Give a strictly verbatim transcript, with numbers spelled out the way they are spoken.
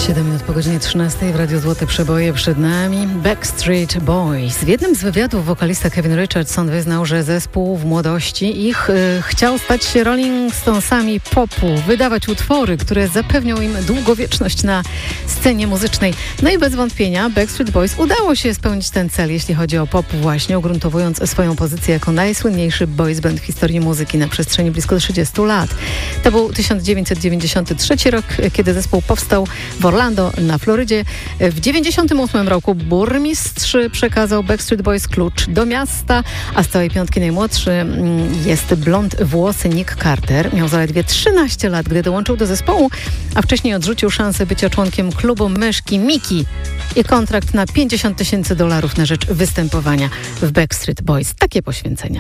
siedem minut po godzinie trzynastej w Radiu Złote Przeboje przed nami Backstreet Boys. W jednym z wywiadów wokalista Kevin Richardson wyznał, że zespół w młodości ich y, chciał stać się Rolling Stonesami popu, wydawać utwory, które zapewnią im długowieczność na scenie muzycznej. No i bez wątpienia Backstreet Boys udało się spełnić ten cel, jeśli chodzi o pop, właśnie ugruntowując swoją pozycję jako najsłynniejszy boys band w historii muzyki na przestrzeni blisko trzydziestu lat. To był tysiąc dziewięćset dziewięćdziesiąty trzeci rok, kiedy zespół powstał w Orlando na Florydzie. W dziewięćdziesiątym ósmym roku burmistrz przekazał Backstreet Boys klucz do miasta, a z całej piątki najmłodszy jest blond włosy Nick Carter. Miał zaledwie trzynaście lat, gdy dołączył do zespołu, a wcześniej odrzucił szansę bycia członkiem klubu myszki Miki i kontrakt na pięćdziesiąt tysięcy dolarów na rzecz występowania w Backstreet Boys. Takie poświęcenia.